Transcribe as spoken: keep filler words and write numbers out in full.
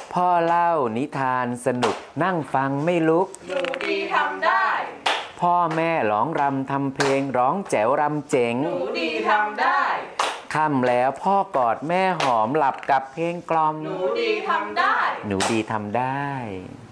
พ่อเล่านิทานสนุกนั่งฟังไม่ลุกหนูดีทำได้พ่อแม่ร้องรำทำเพลงร้องแจ๋วรำเจ๋งหนูดีทำได้ค่ำแล้วพ่อกอดแม่หอมหลับกับเพลงกล่อมหนูดีทำได้หนูดีทำได้